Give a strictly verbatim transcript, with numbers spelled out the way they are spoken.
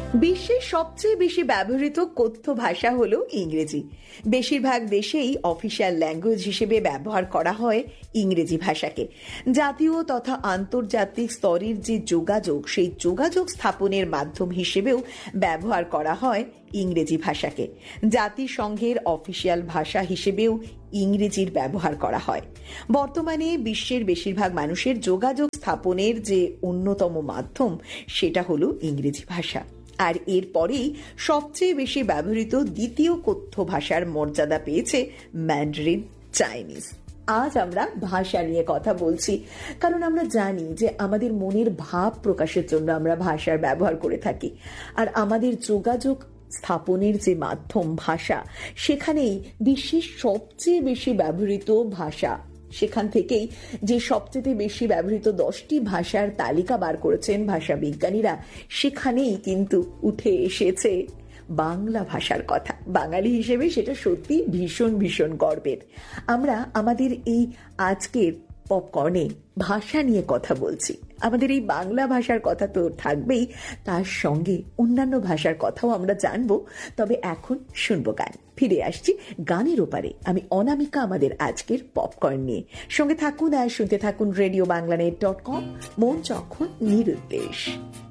বিশ্বের সবচেয়ে বেশি ব্যবহৃত কথ্য ভাষা হলো ইংরেজি। বেশিরভাগ দেশেই অফিসিয়াল ল্যাঙ্গুয়েজ হিসেবে ব্যবহার করা হয় ইংরেজি ভাষাকে। জাতীয় তথা আন্তর্জাতিক স্তরের যে যোগাযোগ, সেই যোগাযোগ স্থাপনের মাধ্যম হিসেবেও ব্যবহার করা হয় ইংরেজি ভাষাকে। জাতিসংঘের অফিসিয়াল ভাষা হিসেবেও ইংরেজির ব্যবহার করা হয়। বর্তমানে বিশ্বের বেশিরভাগ মানুষের যোগাযোগ স্থাপনের যে অন্যতম মাধ্যম, সেটা হলো ইংরেজি ভাষা। আর এরপরেই সবচেয়ে বেশি ব্যবহৃত দ্বিতীয় কথ্য ভাষার মর্যাদা পেয়েছে ম্যান্ডারিন চাইনিজ। আজ আমরা ভাষা নিয়ে কথা বলছি, কারণ আমরা জানি যে আমাদের মনের ভাব প্রকাশের জন্য আমরা ভাষার ব্যবহার করে থাকি। আর আমাদের যোগাযোগ স্থাপনের যে মাধ্যম ভাষা, সেখানেই বিশ্বের সবচেয়ে বেশি ব্যবহৃত ভাষা, সেখান থেকেই যে সবচেয়ে বেশি ব্যবহৃত দশটি ভাষার তালিকা বার করেছেন ভাষা বিজ্ঞানীরা, সেখানেই কিন্তু উঠে এসেছে বাংলা ভাষার কথা। বাঙালি হিসেবে সেটা সত্যি ভীষণ ভীষণ গর্বের। আমরা আমাদের এই আজকের পপকর্নে ভাষা নিয়ে কথা বলছি। আমাদের এই বাংলা ভাষার কথা তো থাকবেই, তার সঙ্গে অন্যান্য ভাষার কথাও আমরা জানবো। তবে এখন শুনবো গান। ফিরে আসছি গানের ওপারে। আমি অনামিকা আমাদের আজকের পপকর্ন নিয়ে। সঙ্গে থাকুন আর শুনতে থাকুন radio Bangla net dot com, মন যখন নিরুদ্দেশ।